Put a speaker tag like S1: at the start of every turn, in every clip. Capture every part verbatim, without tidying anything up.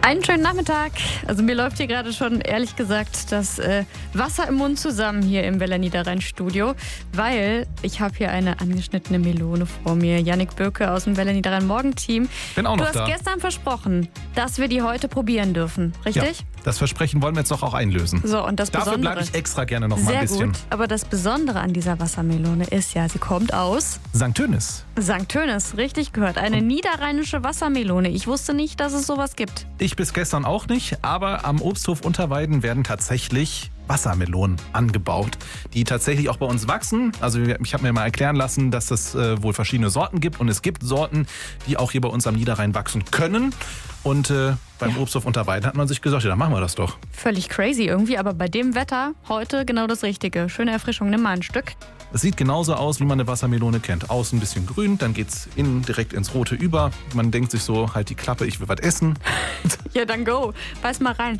S1: Einen schönen Nachmittag. Also mir läuft hier gerade schon, ehrlich gesagt, das äh, Wasser im Mund zusammen hier im Welle Niederrhein-Studio, weil ich habe hier eine angeschnittene Melone vor mir. Jannik Böke aus dem Welle Niederrhein-Morgen-Team.
S2: Bin auch noch
S1: da. Du hast
S2: da.
S1: gestern versprochen, dass wir die heute probieren dürfen, richtig?
S2: Ja, das Versprechen wollen wir jetzt doch auch einlösen.
S1: So, und das
S2: Dafür
S1: Besondere,
S2: bleibe ich extra gerne noch mal
S1: sehr
S2: ein bisschen.
S1: gut, aber das Besondere an dieser Wassermelone ist ja, sie kommt aus
S2: Sankt Tönis.
S1: Sankt Tönis, richtig gehört. Eine niederrheinische Wassermelone. Ich wusste nicht, dass es sowas gibt.
S2: Ich bis gestern auch nicht, aber am Obsthof Unterweiden werden tatsächlich Wassermelonen angebaut, die tatsächlich auch bei uns wachsen. Also ich habe mir mal erklären lassen, dass es äh, wohl verschiedene Sorten gibt und es gibt Sorten, die auch hier bei uns am Niederrhein wachsen können. Und äh, beim ja. Obsthof Unterweiden hat man sich gesagt, ja, dann machen wir das doch.
S1: Völlig crazy irgendwie, aber bei dem Wetter heute genau das Richtige. Schöne Erfrischung, nimm mal ein Stück.
S2: Es sieht genauso aus, wie man eine Wassermelone kennt. Außen ein bisschen grün, dann geht's innen direkt ins Rote über. Man denkt sich so, halt die Klappe, ich will was essen.
S1: Ja, dann go. Beiß mal rein.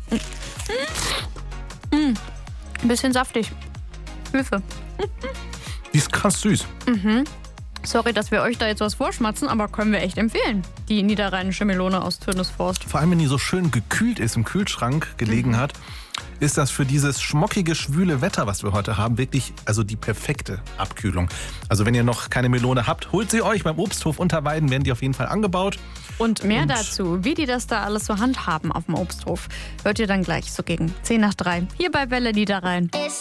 S1: Mm. Ein bisschen saftig. Hilfe.
S2: Die ist krass süß.
S1: Mhm. Sorry, dass wir euch da jetzt was vorschmatzen, aber können wir echt empfehlen. Die niederrheinische Melone aus Tönisforst.
S2: Vor allem, wenn die so schön gekühlt ist, im Kühlschrank gelegen mhm. hat, ist das für dieses schmockige, schwüle Wetter, was wir heute haben, wirklich also die perfekte Abkühlung. Also wenn ihr noch keine Melone habt, holt sie euch beim Obsthof Unterweiden, werden die auf jeden Fall angebaut.
S1: Und mehr
S2: Und
S1: dazu, wie die das da alles so handhaben auf dem Obsthof, hört ihr dann gleich so gegen zehn nach drei hier bei Welle Niederrhein.